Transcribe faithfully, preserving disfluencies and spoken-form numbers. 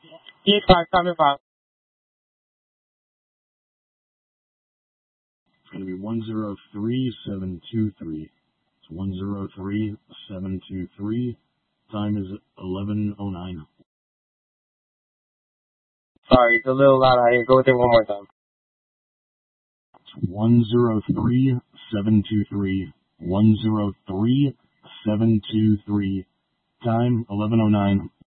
East five, coming five. It's going to be one zero three seven two three. It's one zero three seven two three. Time is eleven oh nine. Sorry, it's a little loud out here. Go with it one more time. It's one zero three seven two three. one zero three seven two three. Time eleven oh nine.